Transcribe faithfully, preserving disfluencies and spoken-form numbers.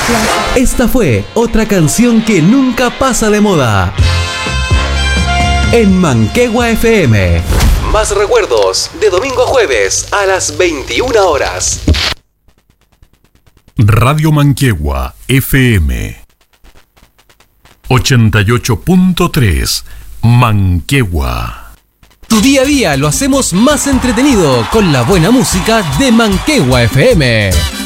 Esta fue otra canción que nunca pasa de moda. En Manquehue F M. Más recuerdos de domingo a jueves a las veintiuna horas. Radio Manquehue F M ochenta y ocho punto tres Manquehue. Tu día a día lo hacemos más entretenido con la buena música de Manquehue F M.